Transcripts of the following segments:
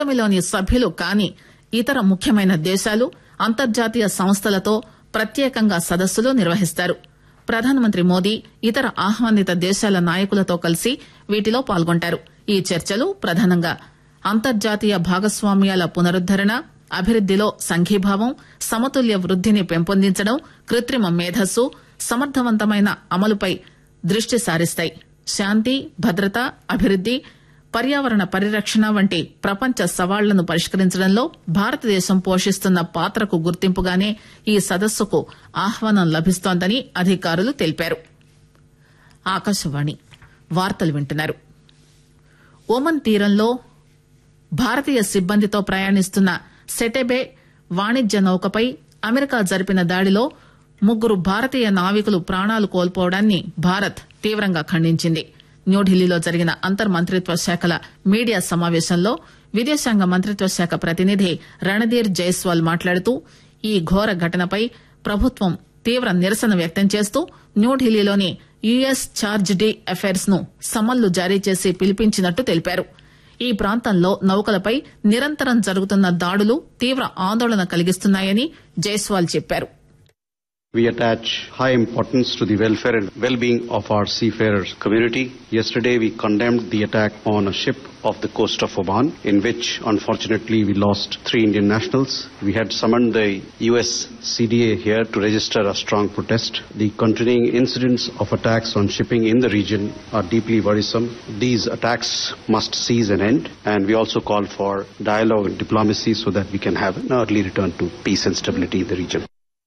లోని సభ్యులు కాని ఇతర ముఖ్యమైన దేశాలు అంతర్జాతీయ సంస్థలతో ప్రత్యేకంగా సదస్సులు నిర్వహిస్తారు. ప్రధానమంత్రి మోదీ ఇతర ఆహ్వానిత దేశాల నాయకులతో కలిసి వీటిలో పాల్గొంటారు. ఈ చర్చలు ప్రధానంగా అంతర్జాతీయ భాగస్వామ్యాల పునరుద్దరణ, అభివృద్దిలో సంఘీభావం, సమతుల్య వృద్దిని పెంపొందించడం, కృత్రిమ మేధస్సు, సమర్థవంతమైన అమలుపై దృష్టి సారిస్తాయి. శాంతి, భద్రత, అభివృద్ది, పర్యావరణ పరిరక్షణ వంటి ప్రపంచ సవాళ్లను పరిష్కరించడంలో భారతదేశం పోషిస్తున్న పాత్రకు గుర్తింపుగానే ఈ సదస్సుకు ఆహ్వానం లభిస్తోందని అధికారులు తెలిపారు. ఆకాశవాణి వార్తలు వింటున్నారు. ఒమన్ తీరంలో భారతీయ సిబ్బందితో ప్రయాణిస్తున్న సెటెబే వాణిజ్య నౌకపై అమెరికా జరిపిన దాడిలో 3 భారతీయ నావికులు ప్రాణాలు కోల్పోవడాన్ని భారత్ తీవ్రంగా ఖండించింది. న్యూఢిల్లీలో జరిగిన అంతర్ మంత్రిత్వ శాఖల మీడియా సమావేశంలో విదేశాంగ మంత్రిత్వ శాఖ ప్రతినిధి రణధీర్ జైస్వాల్ మాట్లాడుతూ ఈ ఘోర ఘటనపై ప్రభుత్వం తీవ్ర నిరసన వ్యక్తం చేస్తూ న్యూఢిల్లీలోని యుఎస్ ఛార్జ్ డి అఫైర్స్ ను సమన్లు జారీ చేసి పిలిపించినట్టు తెలిపారు. ఈ ప్రాంతంలో నౌకలపై నిరంతరం జరుగుతున్న దాడులు తీవ్ర ఆందోళన కలిగిస్తున్నాయని జైస్వాల్ చెప్పారు. We attach high importance to the welfare and well-being of our seafarers community. Yesterday we condemned the attack on a ship off the coast of Oman, in which unfortunately we lost 3 Indian nationals. We had summoned the US CDA here to register a strong protest. The continuing incidents of attacks on shipping in the region are deeply worrisome. These attacks must cease and end, and we also call for dialogue and diplomacy so that we can have an early return to peace and stability in the region.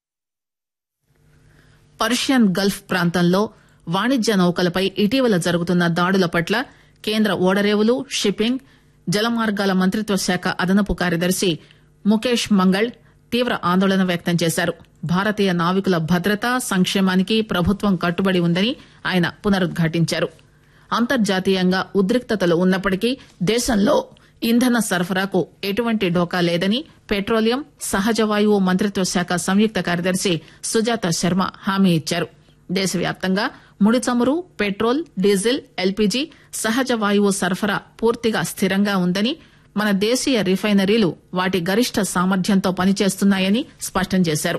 Persian Gulf ప్రాంతంలో వాణిజ్య నౌకలపై ఇటీవల జరుగుతున్న దాడుల పట్ల కేంద్ర ఓడరేవులు, shipping, జలమార్గాల మంత్రిత్వ శాఖ అదనపు కార్యదర్శి ముఖేష్ మంగళ్ తీవ్ర ఆందోళన వ్యక్తం చేశారు. భారతీయ నావికుల భద్రత, సంక్షేమానికి ప్రభుత్వం కట్టుబడి ఉందని ఆయన పునరుద్ఘాటించారు. అంతర్జాతీయంగా ఉద్రిక్తతలు ఉన్నప్పటికీ దేశంలో ఇంధన సరఫరాకు ఎటువంటి ఢోకా లేదని పెట్రోలియం, సహజ వాయువు మంత్రిత్వ శాఖ సంయుక్త కార్యదర్శి సుజాత శర్మ హామీ ఇచ్చారు. దేశవ్యాప్తంగా ముడి చమురు, పెట్రోల్, డీజిల్, ఎల్పీజీ, సహజ వాయువు సరఫరా పూర్తిగా స్థిరంగా ఉందని, మన దేశీయ రిఫైనరీలు వాటి గరిష్ట సామర్థ్యంతో పనిచేస్తున్నాయని స్పష్టం చేశారు.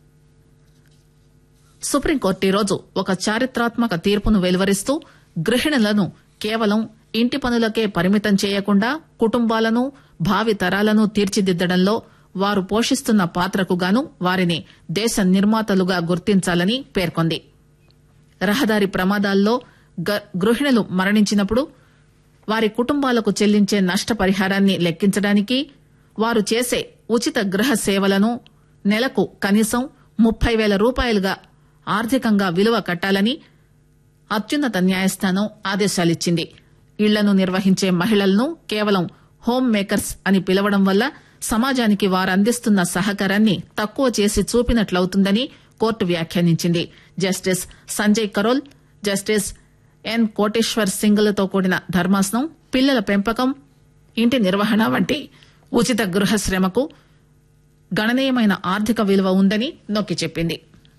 సుప్రీంకోర్టు ఈరోజు ఒక చారిత్రాత్మక తీర్పును వెలువరిస్తూ గృహిణులను కేవలం ఇంటి పనులకే పరిమితం చేయకుండా కుటుంబాలను, భావి తరాలను తీర్చిదిద్దడంలో వారు పోషిస్తున్న పాత్రకు గాను వారిని దేశ నిర్మాతలుగా గుర్తించాలని పేర్కొంది. రహదారి ప్రమాదాల్లో గృహిణులు మరణించినప్పుడు వారి కుటుంబాలకు చెల్లించే నష్టపరిహారాన్ని లెక్కించడానికి వారు చేసే ఉచిత గృహ సేవలను నెలకు కనీసం 30,000 రూపాయలుగా ఆర్థికంగా విలువ కట్టాలని అత్యున్నత న్యాయస్థానం ఆదేశాలిచ్చింది. ఇళ్లను నిర్వహించే మహిళలను కేవలం హోమ్ మేకర్స్ అని పిలవడం వల్ల సమాజానికి వారందిస్తున్న సహకారాన్ని తక్కువ చేసి చూపినట్లవుతుందని కోర్టు వ్యాఖ్యానించింది. Justice Sanjay Karol, justice N Koteshwar సింగ్లతో కూడిన ధర్మాసనం పిల్లల పెంపకం, ఇంటి నిర్వహణ వంటి ఉచిత గృహ శ్రమకు గణనీయమైన ఆర్థిక విలువ ఉందని నొక్కి చెప్పింది.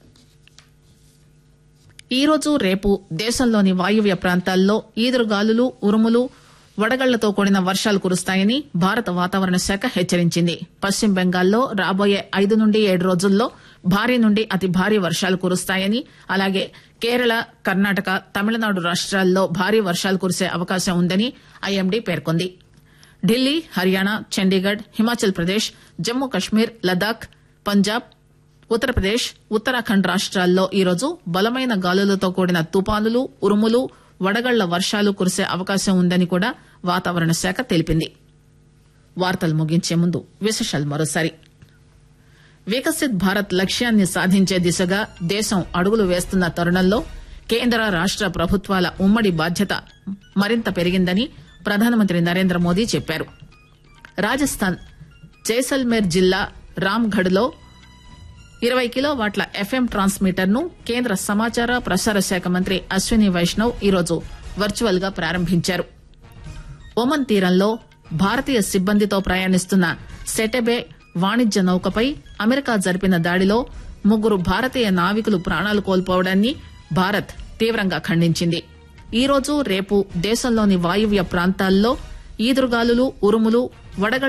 ఈ రోజు, రేపు దేశంలోని వాయువ్య ప్రాంతాల్లో ఈదురుగాలులు, ఉరుములు, వడగళ్లతో కూడిన వర్షాలు కురుస్తాయని భారత వాతావరణ శాఖ హెచ్చరించింది. పశ్చిమ బెంగాల్లో రాబోయే 5 నుండి 7 రోజుల్లో భారీ నుండి అతి భారీ వర్షాలు కురుస్తాయని, అలాగే కేరళ, కర్ణాటక, తమిళనాడు రాష్ట్రాల్లో భారీ వర్షాలు కురిసే అవకాశం ఉందని ఐఎండీ పేర్కొంది. ఢిల్లీ, హర్యానా, చండీగఢ్, హిమాచల్ ప్రదేశ్, జమ్మూ కశ్మీర్, లదాఖ్, పంజాబ్, ఉత్తరప్రదేశ్, ఉత్తరాఖండ్ రాష్ట్రాల్లో ఈరోజు బలమైన గాలులతో కూడిన తుపానులు, ఉరుములు, వడగళ్ల వర్షాలు కురిసే అవకాశం ఉందని కూడా వాతావరణ శాఖ తెలిపింది. వార్తలు ముగించే ముందు విశేషాలు మరోసారి. వికసిత్ భారత్ లక్ష్యాన్ని సాధించే దిశగా దేశం అడుగులు వేస్తున్న తరుణంలో కేంద్ర, రాష్ట ప్రభుత్వాల ఉమ్మడి బాధ్యత మరింత పెరిగిందని ప్రధానమంత్రి నరేంద్ర మోదీ చెప్పారు. రాజస్థాన్ జైసల్మేర్ జిల్లా రామ్గఢ్ లో 20 కిలోవాట్ల ఎఫ్ఎం ట్రాన్స్మిటర్ ను కేంద్ర సమాచార ప్రసార శాఖ మంత్రి అశ్విని వైష్ణవ్ ఈరోజు వర్చువల్ గా ప్రారంభించారు. ఒమన్ తీరంలో భారతీయ సిబ్బందితో ప్రయాణిస్తున్న సెటెబే వాణిజ్య నౌకపై అమెరికా జరిపిన దాడిలో 3 భారతీయ నావికులు ప్రాణాలు కోల్పోవడాన్ని భారత్ తీవ్రంగా ఖండించింది. ఈ రోజు, రేపు దేశంలోని వాయువ్య ప్రాంతాల్లో ఈదురుగాలులు, ఉరుములు, వడగళ్ల